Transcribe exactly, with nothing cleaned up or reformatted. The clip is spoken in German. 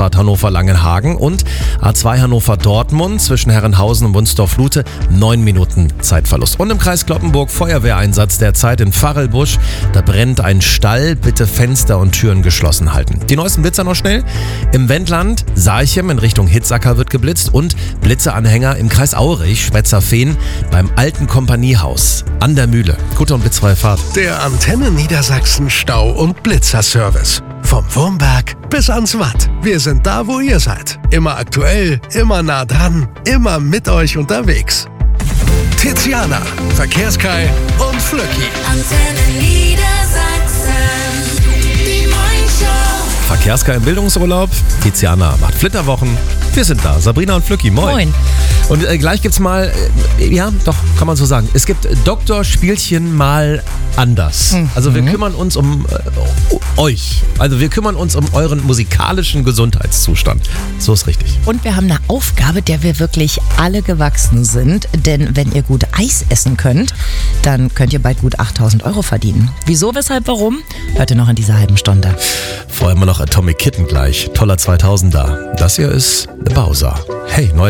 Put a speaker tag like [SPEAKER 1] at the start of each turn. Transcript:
[SPEAKER 1] Ausfahrt Hannover-Langenhagen und A zwei Hannover-Dortmund zwischen Herrenhausen und Wunsdorf-Lute neun Minuten Zeitverlust. Und im Kreis Cloppenburg Feuerwehreinsatz derzeit in Pfarrelbusch. Da brennt ein Stall, bitte Fenster und Türen geschlossen halten. Die neuesten Blitzer noch schnell. Im Wendland Sarchem in Richtung Hitzacker wird geblitzt und Blitzeanhänger im Kreis Aurich, Spetzer-Fehn beim alten Kompaniehaus an der Mühle. Gute und blitzfreie Fahrt.
[SPEAKER 2] Der Antenne Niedersachsen Stau- und Blitzerservice. Vom Wurmberg bis ans Watt. Wir sind da, wo ihr seid. Immer aktuell, immer nah dran, immer mit euch unterwegs. Tiziana, Verkehrskai und Flöcki.
[SPEAKER 3] Antenne Niedersachsen, die Morningshow.
[SPEAKER 1] Verkehrskai im Bildungsurlaub. Tiziana macht Flitterwochen. Wir sind da. Sabrina und Flöcki, moin.
[SPEAKER 4] Moin.
[SPEAKER 1] Und äh, gleich gibt's mal, äh, ja, doch, kann man so sagen. Es gibt Doktor Spielchen mal anders. Mhm. Also wir kümmern uns um äh, euch. Also wir kümmern uns um euren musikalischen Gesundheitszustand. So ist richtig.
[SPEAKER 4] Und wir haben eine Aufgabe, der wir wirklich alle gewachsen sind. Denn wenn ihr gut Eis essen könnt, dann könnt ihr bald gut achttausend Euro verdienen. Wieso, weshalb, warum? Hört ihr noch in dieser halben Stunde.
[SPEAKER 1] Vorher immer noch Atomic Kitten gleich. Toller zweitausender. Das hier ist The Bowser. Hey, neu.